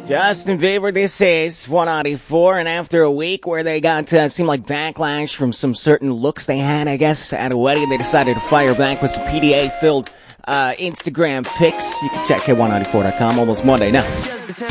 Justin Bieber, this is 194, and after a week where they got, seemed like backlash from some certain looks they had, I guess, at a wedding, they decided to fire back with some PDA-filled Instagram pics. You can check K194.com almost Monday now.